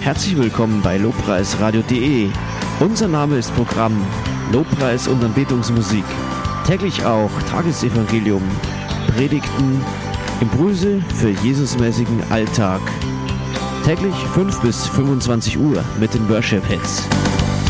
Herzlich willkommen bei lobpreisradio.de. Unser Name ist Programm Lobpreis und Anbetungsmusik. Täglich auch Tagesevangelium, Predigten, Impulse für Jesusmäßigen Alltag. Täglich 5 bis 25 Uhr mit den Worship Hits.